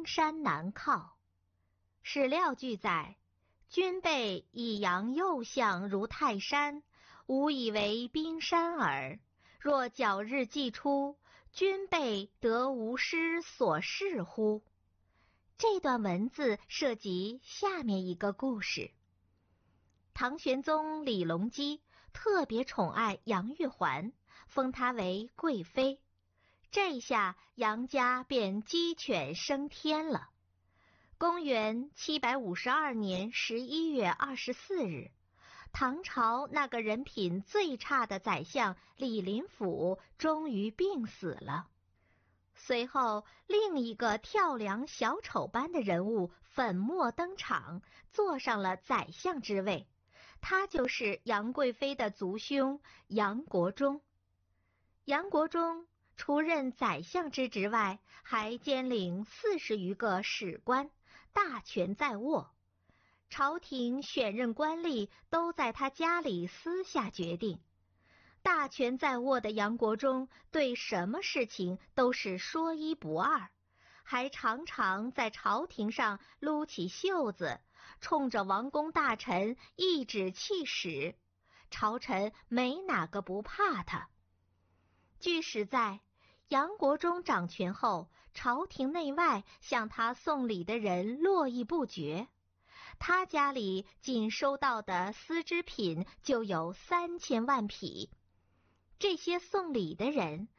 冰山难靠。史料记载，君辈以扬右相如泰山，吾以为冰山耳。若皎日既出，君辈得无失所视乎？这段文字涉及下面一个故事。唐玄宗李隆基特别宠爱杨玉环，封她为贵妃。这下杨家便鸡犬升天了。公元752年11月24日，唐朝那个人品最差的宰相李林甫终于病死了。随后，另一个跳梁小丑般的人物粉墨登场，坐上了宰相之位。他就是杨贵妃的族兄杨国忠。杨国忠除任宰相之职外，还兼领40余个史官，大权在握。朝廷选任官吏都在他家里私下决定。大权在握的杨国忠对什么事情都是说一不二，还常常在朝廷上撸起袖子，冲着王公大臣颐指气使，朝臣没哪个不怕他。据史载，杨国忠掌权后，朝廷内外向他送礼的人络绎不绝。他家里仅收到的丝织品就有3000万匹。这些送礼的人